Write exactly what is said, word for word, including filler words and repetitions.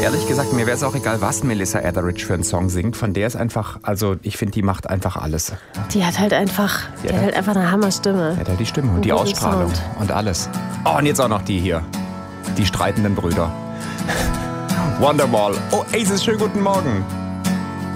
Ehrlich gesagt, mir wäre es auch egal, was Melissa Etheridge für einen Song singt. Von der ist einfach, also ich finde, die macht einfach alles. Die hat halt einfach, die, die hat halt einfach eine Hammerstimme. Die hat halt die Stimme und die Ausstrahlung Sound. Und alles. Oh, und jetzt auch noch die hier. Die streitenden Brüder. Wonderwall. Oasis, schönen guten Morgen.